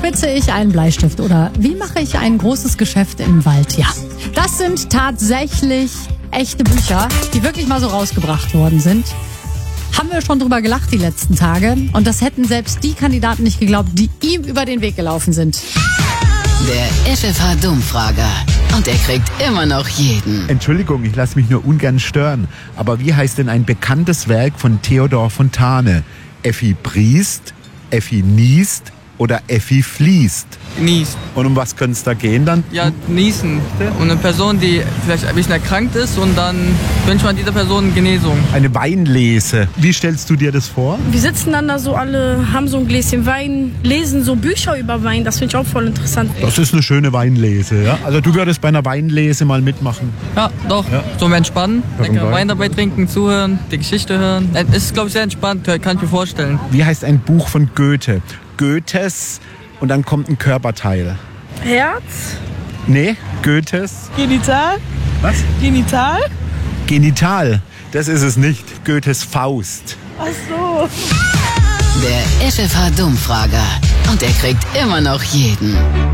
spitze ich einen Bleistift oder wie mache ich ein großes Geschäft im Wald? Ja, das sind tatsächlich echte Bücher, die wirklich mal so rausgebracht worden sind. Haben wir schon drüber gelacht die letzten Tage. Und das hätten selbst die Kandidaten nicht geglaubt, die ihm über den Weg gelaufen sind. Der FFH-Dummfrager. Und er kriegt immer noch jeden. Entschuldigung, ich lasse mich nur ungern stören. Aber wie heißt denn ein bekanntes Werk von Theodor Fontane? Effi briest, Effi niest oder Effi fließt? Niest. Und um was könnte es da gehen dann? Ja, niesen. Und eine Person, die vielleicht ein bisschen erkrankt ist und dann wünscht man dieser Person Genesung. Eine Weinlese. Wie stellst du dir das vor? Wir sitzen dann da so alle, haben so ein Gläschen Wein, lesen so Bücher über Wein. Das finde ich auch voll interessant. Das ist eine schöne Weinlese, ja? Also du würdest bei einer Weinlese mal mitmachen? Ja, doch. Ja. So mal entspannen. Warum Lecker Wein? Wein dabei trinken, zuhören, die Geschichte hören. Es ist, glaube ich, sehr entspannt, kann ich mir vorstellen. Wie heißt ein Buch von Goethe? Goethes und dann kommt ein Körperteil. Herz? Nee, Goethes. Genital? Was? Genital? Genital. Das ist es nicht. Goethes Faust. Ach so. Der FFH-Dummfrager. Und er kriegt immer noch jeden.